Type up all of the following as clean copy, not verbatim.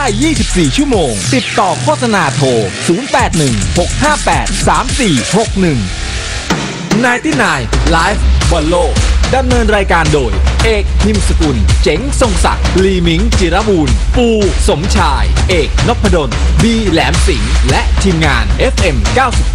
24 ชั่วโมงติดต่อโฆษณาโทร 0816583461 99 Live บอลโลกดำเนินรายการโดยเอกพิมพ์สกุลเจ๋งทรงศักดิ์ลีมิงจิรบูรณ์ปูสมชายเอกนพดลบีแหลมสิงห์และทีมงาน FM 99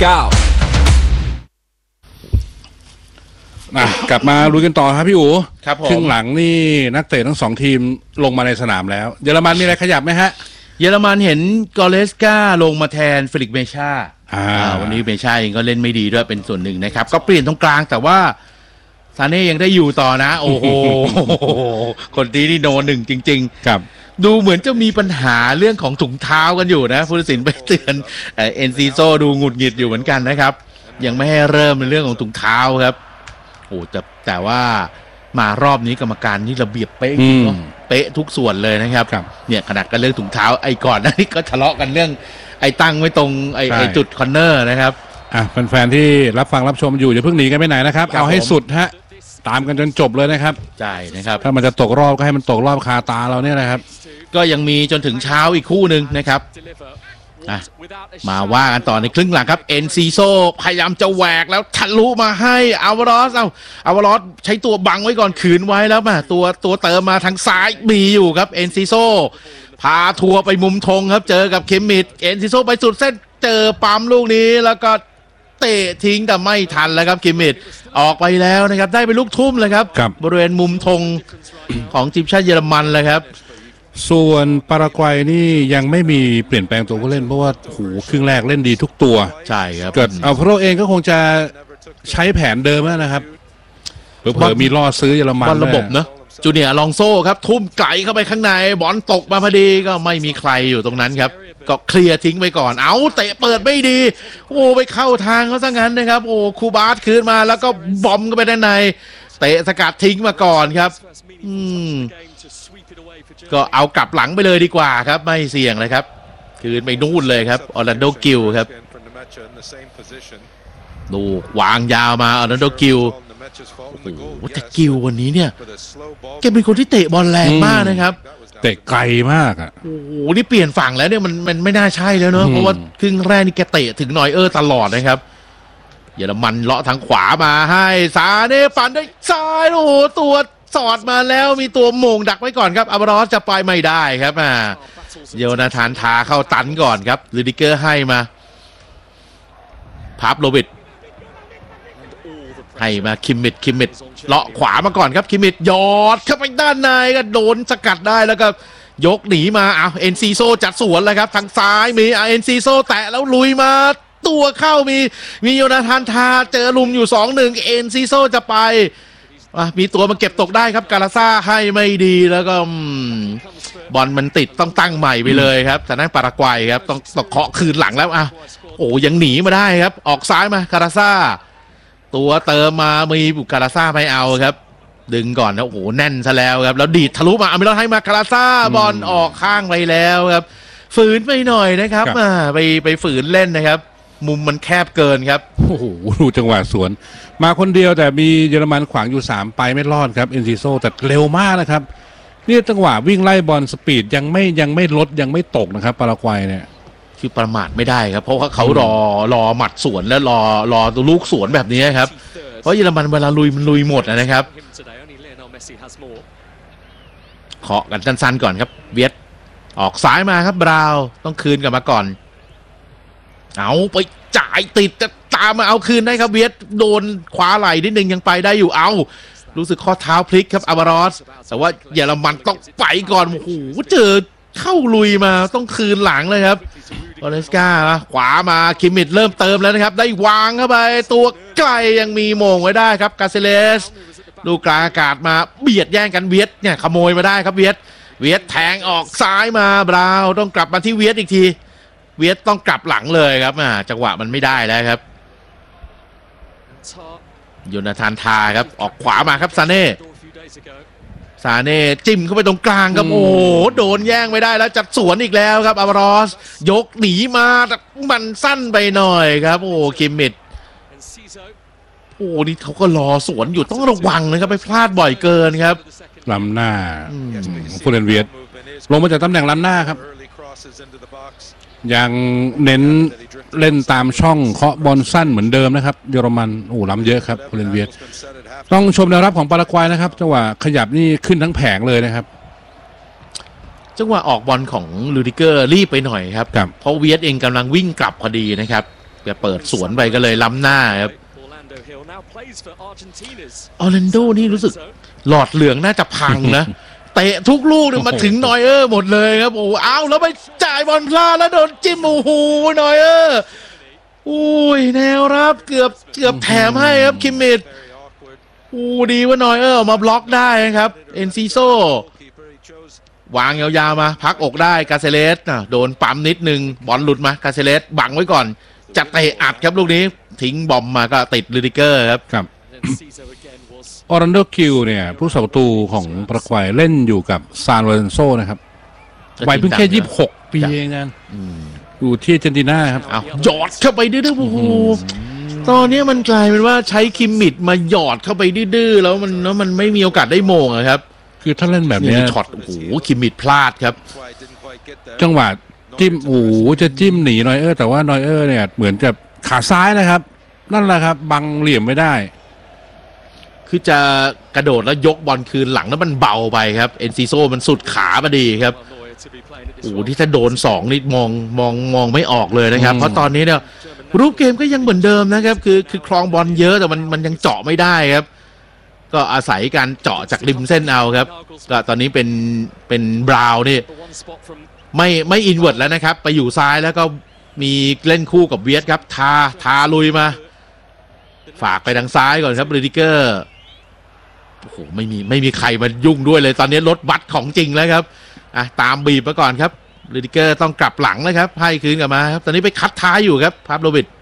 กลับมาลุยกันต่อครับพี่อู๋ครับผมครึ่งหลังนี่นักเตะทั้งสองทีมลงมาในสนามแล้วเยอรมันมีอะไรขยับไหมฮะเยอรมันเห็นกอเลสกาลงมาแทนเฟลิกซ์เมชาวันนี้เมชาเองก็เล่นไม่ดีด้วยเป็นส่วนหนึ่งนะครับก็เปลี่ยนตรงกลางแต่ว่าซาเน่ยังได้อยู่ต่อนะโอ้โหคนที่นี่โนหนึ่งจริงๆครับดูเหมือนจะมีปัญหาเรื่องของถุงเท้ากันอยู่นะผู้ตัดสินไปเตือนเอ็นซีโซดูหงุดหงิดอยู่เหมือนกันนะครับยังไม่ให้เริ่มในเรื่องของถุงเท้าครับโอ้แต่ว่ามารอบนี้กรรมการนี่ระเบียบเป๊ะเป๊ะทุกส่วนเลยนะครับเนี่ยขนาดกันเรื่องถุงเท้าไอ้ก่อนนั้นก็ทะเลาะกันเรื่องไอ้ตั้งไว้ตรงไอ้จุดคอร์เนอร์นะครับแฟนๆที่รับฟังรับชมอยู่อย่าเพิ่งหนีกันไปไหนนะครับเอาให้สุดฮะตามกันจนจบเลยนะครับใช่นะครับถ้ามันจะตกรอบก็ให้มันตกรอบคาตาเราเนี่ยนะครับก็ยังมีจนถึงเช้าอีกคู่หนึ่งนะครับมาว่ากันต่อในครึ่งหลังครับเอ็นซีโซพยายามจะแหวกแล้วทะลุมาให้อาวารอสใช้ตัวบังไว้ก่อนขืนไว้แล้วมาตัวเติมมาทางซ้ายมีอยู่ครับเอ็นซีโซพาทัวร์ไปมุมธงครับเจอกับเคมมิดเอ็นซีโซไปสุดเส้นเจอปั๊มลูกนี้แล้วก็เตะทิ้งแต่ไม่ทันแล้วครับเคมมิดออกไปแล้วนะครับได้ไปลูกทุ่มเลยครับบริเวณมุมธงของทีมชาติเยอรมันเลยครับส่วนปารากวัยนี่ยังไม่มีเปลี่ยนแปลงตัวผู้เล่นเพราะว่าครึ่งแรกเล่นดีทุกตัวใช่ครับเกิดอัลฟาโรเองก็คงจะใช้แผนเดิมนะครับเผื่อมีล่อซื้อเยอรมันระบบเนอะจูเนียร์ลองโซ่ครับทุ่มไกลเข้าไปข้างในบอลตกมาพอดีก็ไม่มีใครอยู่ตรงนั้นครับก็เคลียร์ทิ้งไปก่อนเตะเปิดไม่ดีไปเข้าทางเขาซะงั้นนะครับคูบาสคืนมาแล้วก็บอมเข้าไปด้านในเตะสกัดทิ้งมาก่อนครับก็เอากลับหลังไปเลยดีกว่าครับไม่เสี่ยงเลยครับคืนไปนู่นเลยครับออร์แลนโดกิลครับดูวางยาวมาออร์แลนโดกิลแต่กิลวันนี้เนี่ยแกเป็นคนที่เตะบอลแรงมากนะครับเตะไกลมากนี่เปลี่ยนฝั่งแล้วเนี่ยมันไม่น่าใช่แล้วเนอะเพราะว่าครึ่งแรกนี่แกเตะถึงนอยตลอดนะครับเยอรมันเลาะทางขวามาให้ซาเน่ปั่นด้วยซ้ายตัวสอดมาแล้วมีตัวโมงดักไว้ก่อนครับอาวารอสจะไปไม่ได้ครับโยนาธานทาเข้าตันก่อนครับลูดิเกอร์ให้มาพับโรบิทให้มาคิมมิดเลาะขวามาก่อนครับคิมมิดยอดเข้าไปด้านในก็โดนสกัดได้แล้วก็ยกหนีมาเอ็นซีโซจัดสวนเลยครับทางซ้ายมีเอ็นซีโซแตะแล้วลุยมาตัวเข้ามีโยนาธานทาเจอลุมอยู่ 2-1 เอ็นซีโซจะไปมีตัวมาเก็บตกได้ครับกาลาซ่าให้ไม่ดีแล้วก็บอลมันติดต้องตั้งใหม่ไปเลยครับแต่นั่นปารากวัยครับต้องเคาะคืนหลังแล้วยังหนีมาได้ครับออกซ้ายมากาลาซ่าตัวเติมมามีบุกกาลาซ่าไม่เอาครับดึงก่อนนะแน่นซะแล้วครับแล้วดีดทะลุมาอเมริกาให้มากาลาซ่าบอลออกข้างไปแล้วครับฝืนไปหน่อยนะครับไปฝืนเล่นนะครับมุมมันแคบเกินครับดูจังหวะสวนมาคนเดียวแต่มีเยอรมันขวางอยู่3ไปไม่รอดครับเอ็นซิโซแต่เร็วมากนะครับนี่จังหวะวิ่งไล่บอลสปีดยังไม่ลดยังไม่ตกนะครับปารากวัยเนี่ยคือประมาทไม่ได้ครับเพราะว่าเขารอหมัดสวนและรอตัวลูกสวนแบบนี้ครับเพราะเยอรมันเวลาลุยมันลุยหมดนะครับเคาะกันสั้นๆก่อนครับเวียดออกซ้ายมาครับบราวต้องคืนกลับมาก่อนไปจ่ายติดจะตามมาเอาคืนได้ครับเวียดโดนขวาไหล่นิดนึงยังไปได้อยู่รู้สึกข้อเท้าพลิกครับอาวารอสแต่ว่าเยอรมันต้องไปก่อนเจอเข้าลุยมาต้องคืนหลังเลยครับโอเลสกาขวามาคิมมิดเริ่มเติมแล้วนะครับได้วางเข้าไปตัวไกลยังมีโมงไว้ได้ครับกาเซเลสลูกกลางอากาศมาเบียดแย่งกันเวียดเนี่ยขโมยมาได้ครับเวียดแทงออกซ้ายมาบราวต้องกลับมาที่เวียดอีกทีเวียดต้องกลับหลังเลยครับจังหวะมันไม่ได้แล้วครับโยนาธานทาครับออกขวามาครับซาเน่จิ้มเข้าไปตรงกลางครับโดนแย่งไม่ได้แล้วจัดสวนอีกแล้วครับอาวารอสยกหนีมาแต่มันสั้นไปหน่อยครับคิมมิดนี่เขาก็รอสวนอยู่ต้องระวังนะครับไปพลาดบ่อยเกินครับล้ำหน้าผู้เล่นเวียดลงมาจากตำแหน่งล้ำหน้าครับยังเน้นเล่นตามช่องเคาะบอลสั้นเหมือนเดิมนะครับเยอรมันโอ้ล้ำเยอะครับโคลินเวียสต้องชมแนวรับของปารากวัยนะครับจังหวะขยับนี่ขึ้นทั้งแผงเลยนะครับจังหวะออกบอลของลูดิเกอร์รีบไปหน่อยครับเพราะเวียสเองกำลังวิ่งกลับพอดีนะครับจะเปิดสวนไปก็เลยล้ำหน้าครับออร์แลนโดนี่รู้สึกหลอดเหลืองน่าจะพังนะเตะทุกลูกเนี่ยมาถึงนอยเออร์หมดเลยครับโอ้เอาแล้วไปจ่ายบอลพลาดแล้วโดนจิ้มโอ้โหนอยเออร์อุ้ยแนวรับเกือบแถมให้ครับคิมมิดดีว่านอยเออร์ออกมาบล็อกได้ครับเอ็นซิโซวางยาวๆมาพักอกได้กาเซเลสโดนปั๊มนิดนึงบอลหลุดมากาเซเลสบังไว้ก่อนจัดเตะอัดครับลูกนี้ทิ้งบอมมาก็ติดลูดิเกอร์ครับออรันโดคิวเนี่ยผู้สาประตูของปารากวัยเล่นอยู่กับซานโลเรนโซนะครับวัยเพิ่งแค่26 ปีเองนะอยู่ที่อาร์เจนตินาครับหยอดเข้าไปดื้อๆโอ้โหตอนนี้มันกลายเป็นว่าใช้คิมมิดมาหยอดเข้าไปดื้อๆแล้วมันไม่มีโอกาสได้โมงครับคือถ้าเล่นแบบนี้ช็อตโอ้โหคิมมิดพลาดครับจังหวะจิ้มโอ้จะจิ้มหนีนอยเออร์แต่ว่านอยเออร์เนี่ยเหมือนกับขาซ้ายนะครับนั่นแหละครับบังเหลี่ยมไม่ได้คือจะกระโดดแล้วยกบอลคืนหลังแล้วมันเบาไปครับเอ็นซิโซมันสุดขาพอดีครับโอ้ที่ถ้าโดน2นี่มองไม่ออกเลยนะครับเพราะตอนนี้เนี่ยรูปเกมก็ยังเหมือนเดิมนะครับคือครองบอลเยอะแต่มันยังเจาะไม่ได้ครับก็อาศัยการเจาะจากริมเส้นเอาครับก็ตอนนี้เป็นบราวน์นี่ไม่อินเวิร์ดแล้วนะครับไปอยู่ซ้ายแล้วก็มีเล่นคู่กับเวียสครับทาลุยมาฝากไปทางซ้ายก่อนครับลูดิเกอร์โอ้โหไม่มีใครมายุ่งด้วยเลยตอนนี้รถบัสของจริงแล้วครับตามบีบมาก่อนครับลูดิเกอร์ต้องกลับหลังเลยครับให้คืนกลับมาครับตอนนี้ไปคัดท้ายอยู่ครับพาบโลวิด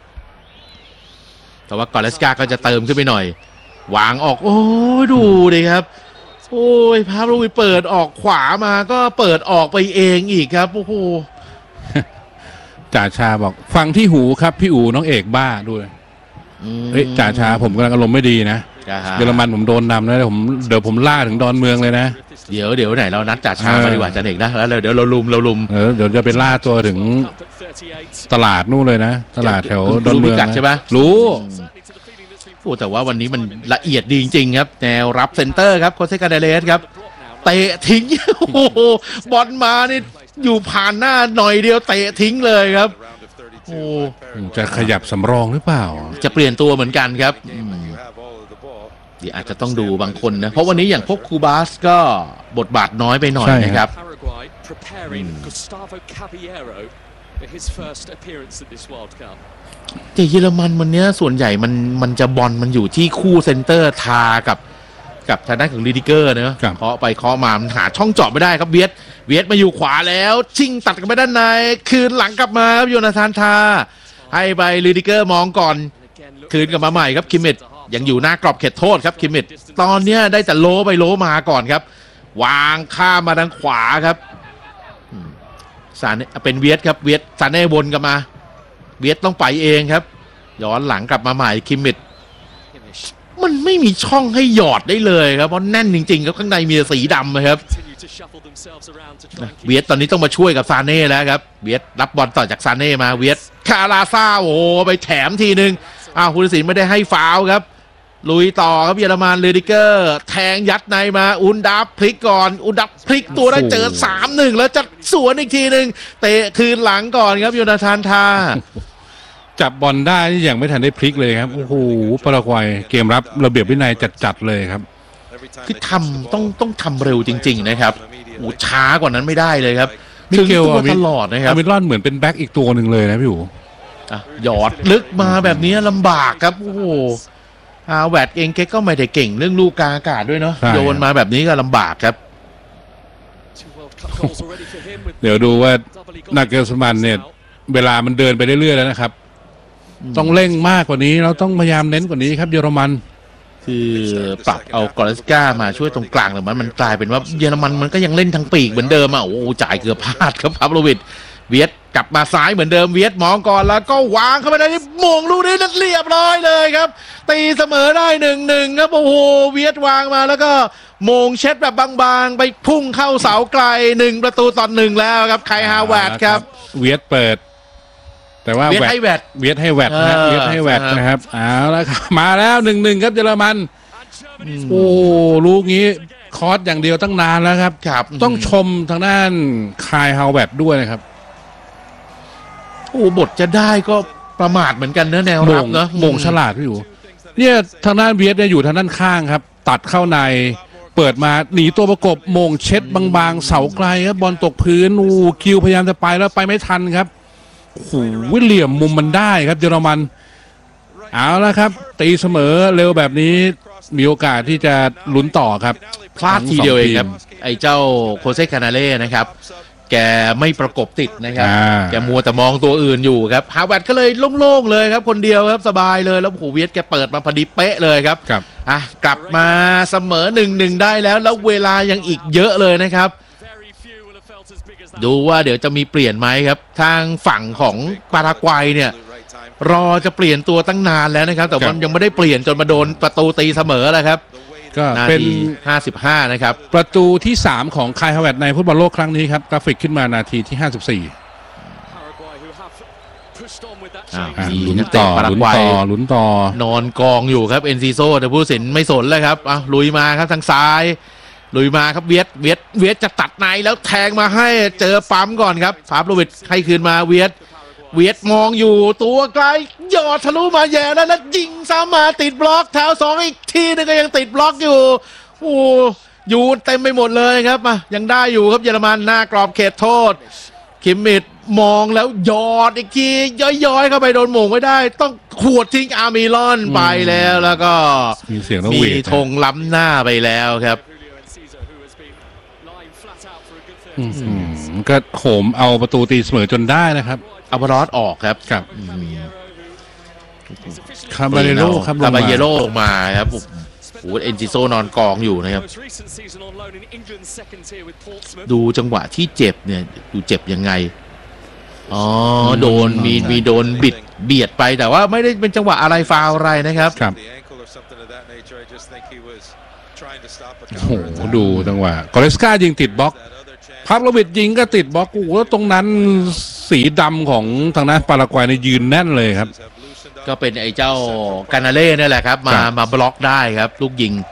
แต่ว่ากอเลสกาก็จะเติมขึ้นไปหน่อยวางออกโอ้ดูดิครับโอ้ยพาบโลวิดเปิดออกขวามาก็เปิดออกไปเองอีกครับโอ้โหจ่าชาบอกฟังที่หูครับพี่อู๋น้องเอกบ้าด้วยจ่าชาผมกำลังอารมณ์ไม่ดีนะเยอรมันผมโดนนำนะเดี๋ยวผมล่าถึงดอนเมืองเลยนะเดี๋ยวไหนเรานัดจ่าชามาดีกว่าจ่าเอกนะแล้วเดี๋ยวเราลุมเดี๋ยวจะไปล่าตัวถึงตลาดนู่นเลยนะตลาดแถวดอนเมืองใช่ไหมรู้โอ้แต่ว่าวันนี้มันละเอียดดีจริงๆครับแนวรับเซนเตอร์ครับโคเซกาเดเลสครับเตะทิ้งโอ้โหบอลมานี่อยู่ผ่านหน้าหน่อยเดียวเตะทิ้งเลยครับโอ้จะขยับสำรองหรือเปล่าจะเปลี่ยนตัวเหมือนกันครับเดี๋ยวอาจจะต้องดูบางคนนะเพราะวันนี้อย่างพวกคูบาสก็บทบาทน้อยไปหน่อยนะครับแต่เยอรมันวันนี้ส่วนใหญ่มันจะบอลมันอยู่ที่คู่เซนเตอร์ทากับทางด้านของลีดิเกอร์เนอะเคาะไปเคาะมามันหาช่องเจาะไม่ได้ครับเวียดมาอยู่ขวาแล้วชิงตัดกันไปด้านในคืนหลังกลับมาครับโยนาธานทาให้ไปลีดิเกอร์มองก่อนคืนกลับมาใหม่ครับคิมมิดยังอยู่หน้ากรอบเขตโทษครับคิมมิดตอนนี้ได้แต่โลไปโลมาก่อนครับวางข้ามมาทางขวาครับซานเป็นเวียดครับเวียดซานเน่วนกลับมาเวียดต้องไปเองครับย้อนหลังกลับมาใหม่คิมมิดมันไม่มีช่องให้หยอดได้เลยครับเพราะแน่นจริงๆครับข้างในมีสีดำนะครับเวียดตอนนี้ต้องมาช่วยกับซาเน่แล้วครับเวียดรับบอลต่อจากซาเน่มาเวียดคาราซาโอ้ไปแถมทีนึงผู้ตัดสินไม่ได้ให้ฟาวล์ครับลุยต่อครับเยอรมันเลดิเกอร์แทงยัดในมาอุนดับพลิกก่อนอุนดับพลิกตัวได้เจอ 3-1 แล้วจะสวนอีกทีนึงเตะคืนหลังก่อนครับโยนาธานทาจับบอลได้ที่ยังไม่ทันได้พลิกเลยครับโอ้โหปารากวัยเกมรับระเบียบวินัยจัดเลยครับคือต้องทำเร็วจริงๆนะครับโอ้ช้ากว่านั้นไม่ได้เลยครับมิเกลตลอดนะครับมิลอนเหมือนเป็นแบ็กอีกตัวหนึ่งเลยนะพี่อู๋หยอดลึกมาแบบนี้ลำบากครับโอ้โหแวดเองแกก็ไม่ได้เก่งเรื่องลูกกลางอากาศด้วยเนาะโยนมาแบบนี้ก็ลำบากครับเดี๋ยวดูว่านาเกลสมันเนี่ยเวลามันเดินไปเรื่อยๆแล้วนะครับต้องเร่งมากกว่านี้เราต้องพยายามเน้นกว่านี้ครับเยอรมันคือปรับเอากอร์สกามาช่วยตรงกลางแต่มันกลายเป็นว่าเยอรมันมันก็ยังเล่นทางปีกเหมือนเดิมโอ้จ่ายเกือบพลาดครับพาบโลวิดเวียดกลับมาซ้ายเหมือนเดิมเวียดมองก่อนแล้วก็วางเข้าไปได้มงลูกนี้เรียบร้อยเลยครับตีเสมอได้1-1ครับโอ้โหเวียดวางมาแล้วก็มงเช็ดแบบบางๆไปพุ่งเข้าเสาไกล1-1แล้วครับไคฮาวเวิร์ดครับเวียดเปิดแต่ว่าเวียดให้แวดนะเวียดให้แวดนะครับเอาละครับมาแล้ว1-1ครับเยอรมันโอ้ลูกนี้คอร์สอย่างเดียวตั้งนานแล้วครับต้องชมทางด้านไคฮาวเวิร์ดด้วยนะครับโอ้บทจะได้ก็ประมาทเหมือนกันนะแนวรับนะมงฉลาดพี่อยู่เนี่ยทางด้านเวียดเนี่ยอยู่ทางด้านข้างครับตัดเข้าในเปิดมาหนีตัวประกบมงเช็ดบางๆเสาไกลครับบอลตกพื้นคิวพยายามจะไปแล้วไปไม่ทันครับโอ้โหเหลี่ยมมุมมันได้ครับเยอรมันเอาละครับตีเสมอเร็วแบบนี้มีโอกาสที่จะลุ้นต่อครับพลาดทีเดียวเองครับไอ้เจ้าโคเซคานาเล่นะครับแกไม่ประกบติดนะครับแกมัวแต่มองตัวอื่นอยู่ครับฮาวเวิร์ดก็เลยโล่งๆเลยครับคนเดียวครับสบายเลยแล้วโอ้โหเวียดแกเปิดมาพอดีเป๊ะเลยครับกลับมาเสมอ1-1ได้แล้วเวลายังอีกเยอะเลยนะครับดูว่าเดี๋ยวจะมีเปลี่ยนไหมครับทางฝั่งของปารากวัยเนี่ยรอจะเปลี่ยนตัวตั้งนานแล้วนะครับแต่ว่ายังไม่ได้เปลี่ยนจนมาโดนประตูตีเสมอแล้วครับก็เป็น 55นะครับประตูที่3ของไคฮาวเวิร์ดในฟุตบอลโลกครั้งนี้ครับกราฟิกขึ้นมานาทีที่54ลุ้นต่อนอนกองอยู่ครับเอ็นซีโซแต่ผู้สินไม่สนเลยครับลุยมาครับทางซ้ายลุยมาครับเวียดจะตัดในแล้วแทงมาให้เจอปั๊มก่อนครับฟาบโลวิทให้คืนมาเวียดมองอยู่ตัวไกลหยอดทะลุมาแย่แล้วยิงซ้ำมาติดบล็อกแถว2อีกทีนึงก็ยังติดบล็อกอยู่โอ้อยู่เต็มไปหมดเลยครับยังได้อยู่ครับเยอรมันหน้ากรอบเขตโทษคิมมิดมองแล้วหยอดอีกทีย้อยๆเข้าไปโดนหม่งไม่ได้ต้องขวดทิ้งอาร์มิลอนไปแล้วก็มีเสียงมีธงล้ำหน้าไปแล้วครับก็โหมเอาประตูตีเสมอจนได้นะครับอัลบารอสออกครับคาบาเยโร่ลงมาครับโอ้โหเอ็นจิโซนอนกองอยู่นะครับดูจังหวะที่เจ็บเนี่ยดูเจ็บยังไงโดนมีโดนเบียดไปแต่ว่าไม่ได้เป็นจังหวะอะไรฟาวอะไรนะครับโอ้โหดูจังหวะกอเลสกายิงติดบล็อกพาบโลวิทยิงก็ติดบล็อกแล้วตรงนั้นสีดำของทางด้านปารากวัยในยืนแน่นเลยครับก็เป็นไอ้เจ้ากานาเล่นี่แหละครับมาบล็อกได้ครับลูกยิง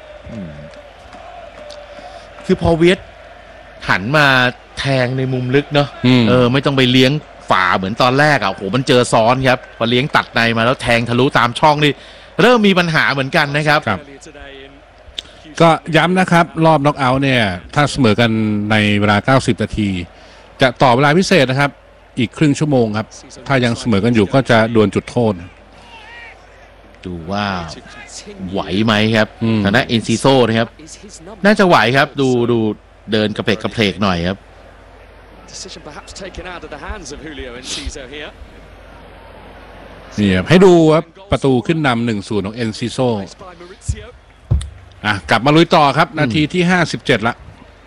คือพอเวียดหันมาแทงในมุมลึกเนาะไม่ต้องไปเลี้ยงฝ่าเหมือนตอนแรกโอ้โหมันเจอซ้อนครับพอเลี้ยงตัดในมาแล้วแทงทะลุตามช่องนี่เริ่มมีปัญหาเหมือนกันนะครับก็ย้ำนะครับรอบน็อกเอาท์เนี่ยถ้าเสมอกันในเวลา90นาทีจะต่อเวลาพิเศษนะครับอีกครึ่งชั่วโมงครับถ้ายังเสมอกันอยู่ก็จะดวลจุดโทษดูว่าไหวไหมครับทางด้านเอ็นซิโซนะครับน่าจะไหวครับดูเดินกระเพกหน่อยครับนี่ครับให้ดูครับประตูขึ้นนำ1-0ของเอ็นซิโซกลับมาลุยต่อครับนาทีที่57ละ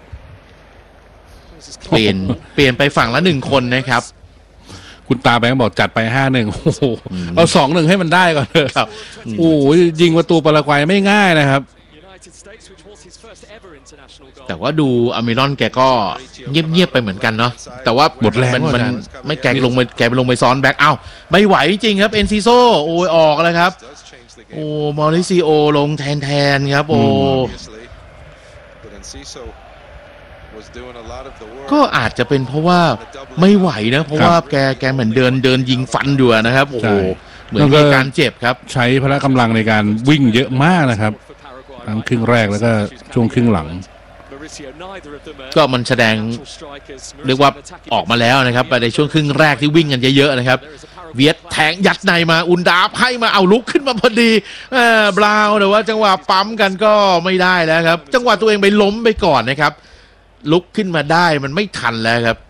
เปลี่ยนไปฝั่งละ1คนนะครับคุณตาแบงค์บอกจัดไป5-1โอ้โหเอา 2-1ให้มันได้ก่อนเถอะครับโอ้ยิงประตูปารากวัยไม่ง่ายนะครับแต่ว่าดูอาร์มิลอนแกก็เงียบไปเหมือนกันเนาะแต่ว่าหมดแรงมันไม่แกลงไปซ้อนแบ็คไม่ไหวจริงครับเอ็นซิโซโอ้ยออกแล้วครับโอ้มอริซิโอลงแทนครับโอ้ก็อาจจะเป็นเพราะว่าไม่ไหวนะเพราะว่าแกเหมือนเดินยิงฟันอยู่นะครับโอ้โหเหมือนมีการเจ็บครับใช้พละกำลังในการวิ่งเยอะมากนะครับทั้งครึ่งแรกแล้วก็ช่วงครึ่งหลังก็มันแสดงเรียกว่าออกมาแล้วนะครับในช่วงครึ่งแรกที่วิ่งกันเยอะๆนะครับเวียดแทงยัดในมาอุนดาบให้มาเอาลุกขึ้นมาพอดีบราวน์แต่ว่าจังหวะปั๊มกันก็ไม่ได้แล้วครับจังหวะตัวเองไปล้มไปก่อนนะครับลุกขึ้นมาได้มันไม่ทันแล้วครับ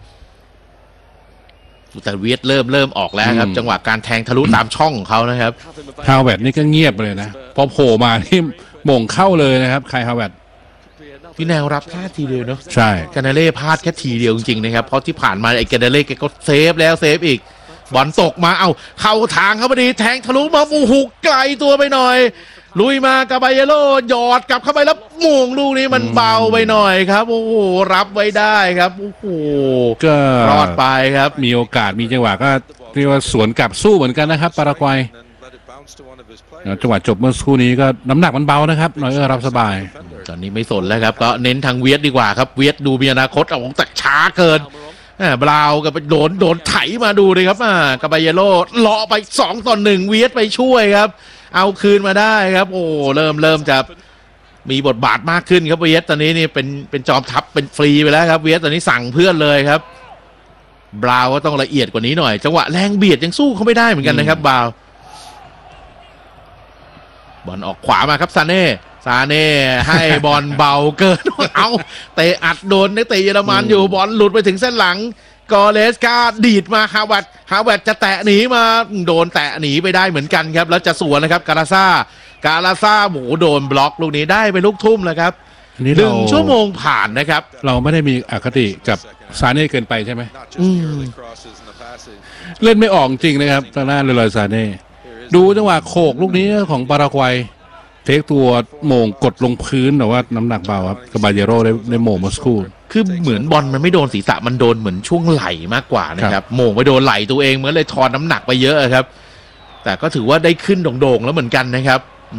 แต่เวียดเริ่มออกแล้วครับจังหวะการแทงทะลุตามช่องของเขานะครับฮาวเวิร์ดนี่ก็เงียบเลยนะพอโผล่มาที่โมงเข้าเลยนะครับไคฮาวเวิร์ดพี่แนวรับแค่ทีเดียวเนาะใช่กานาเล่พลาดแค่ทีเดียวจริงๆนะครับเพราะที่ผ่านมาไอ้กานาเล่แกก็เซฟแล้วเซฟอีกบอลตกมาเข้าทางครับพอดีแทงทะลุมาโอ้โหไกลตัวไปหน่อยลุยมากาบาเยโร่หยอดกลับเข้าไปแล้วโมงลูกนี้มันเบาไปหน่อยครับโอ้โหรับไว้ได้ครับโอ้โหก็รอดไปครับมีโอกาสมีจังหวะก็เรียกว่าสวนกลับสู้เหมือนกันนะครับปารากวัยจังหวะจบเมื่อสักครู่นี้ก็น้ำหนักมันเบานะครับนอยรับสบายตอนนี้ไม่สนแล้วครับก็เน้นทางเวียดดีกว่าครับเวียดดูมีอนาคตเอาแต่ช้าเกินบราวกับโดนไถมาดูเลยครับกาบาเยโร่เลาะไป2-1เวียดไปช่วยครับเอาคืนมาได้ครับโอ้เริ่มจะมีบทบาทมากขึ้นครับเวียดตอนนี้นี่เป็นจอมทัพเป็นฟรีไปแล้วครับเวียดตอนนี้สั่งเพื่อนเลยครับบราวก็ต้องละเอียดกว่านี้หน่อยจังหวะแรงเบียดยังสู้เขาไม่ได้เหมือนกันนะครับบราวบอลออกขวามาครับซาเน่ให้บอลเบาเกินเอาเตะอัดโดนนักเตะเยอรมันอยู่บอลหลุดไปถึงเส้นหลังกอเลสกาดีดมาฮาวเวิร์ดจะแตะหนีมาโดนแตะหนีไปได้เหมือนกันครับแล้วจะสวนนะครับกาลาซ่าหมูโดนบล็อกลูกนี้ได้ไปลูกทุ่มแล้วครับ1 ชั่วโมงผ่านนะครับเราไม่ได้มีอคติกับซาเน่เกินไปใช่ไหมเล่นไม่ออกจริงนะครับทางด้านเลอยซาเน่ดูจังหวะโขกลูกนี้ของปารากวัยเทคตัวโมงกดลงพื้นแต่ว่าน้ำหนักเบาครับกาบาเยโร่ได้โมงมอสคูคือเหมือนบอลมันไม่โดนศีรษะมันโดนเหมือนช่วงไหล่มากกว่านะครับโมงไปโดนไหล่ตัวเองเหมือนเลยทอนน้ำหนักไปเยอะครับแต่ก็ถือว่าได้ขึ้นโด่งๆแล้วเหมือนกันนะครับ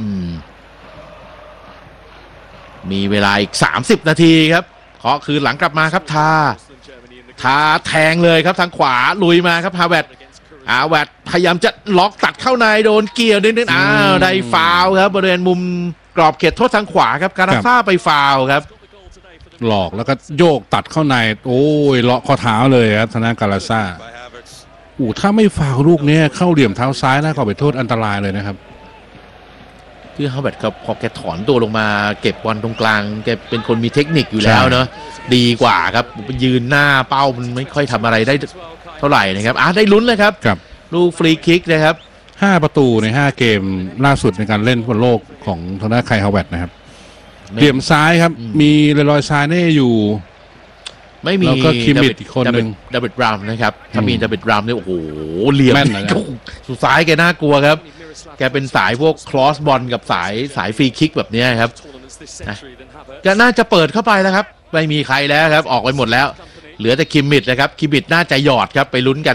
มีเวลาอีก30 นาทีครับเคาะคืนหลังกลับมาครับทาแทงเลยครับทางขวาลุยมาครับฮาเวิร์ดพยายามจะล็อกตัดเข้าในโดนเกี่ยวนิดๆได้ฟาวล์ครับบริเวณมุมกรอบเขตโทษทางขวาครับการาซ่าไปฟาวล์ครับหลอกแล้วก็โยกตัดเข้าในโอ้ยเลาะข้อเท้าเลยครับธนาการาซ่าถ้าไม่ฟาวล์ลูกนี้เข้าเหลี่ยมเท้าซ้ายนะก็ไปโทษอันตรายเลยนะครับคือฮาเวิร์ดครับพอแกถอนตัวลงมาเก็บบอลตรงกลางแกเป็นคนมีเทคนิคอยู่แล้วเนอะดีกว่าครับยืนหน้าเป้ามันไม่ค่อยทำอะไรได้เท่าไหร่นะครับได้ลุ้นเลยครับลูกฟรีคิกนะครับ 5 ประตูใน5 เกมล่าสุดในการเล่นบนโลกของทางด้านไคลฮาวเวิร์ดนะครับเหลี่ยมซ้ายครับมีเลรอยซาเน่อยู่ไม่มีแล้วก็คิมมิดอีกคนหนึ่งดับเบิลบราวน์นะครับถ้ามีดับเบิลบราวน์เนี่ยโอ้โหเหลี่ยมสุดซ้ายแกน่ากลัวครับแกเป็นสายพวกคลอสบอลกับสายฟรีคิกแบบนี้ครับก็น่าจะเปิดเข้าไปแล้วครับไม่มีใครแล้วครับออกไปหมดแล้วเหลือแต่คิมมิดนะครับคิมมิดน่าจะหยอดครับไปลุ้นกัน